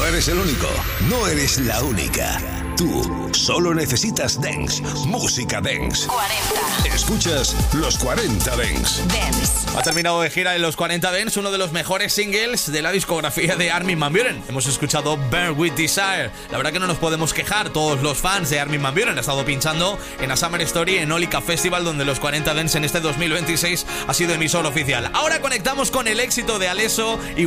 No eres el único, no eres la única. Tú solo necesitas dance, música dance. 40. Escuchas los 40 Dance. Dance. Ha terminado de gira en los 40 Dance, uno de los mejores singles de la discografía de Armin van Buuren. Hemos escuchado Burn With Desire. La verdad que no nos podemos quejar, todos los fans de Armin van Buuren han estado pinchando en A Summer Story en Olika Festival, donde los 40 Dance en este 2026 ha sido emisor oficial. Ahora conectamos con el éxito de Alesso y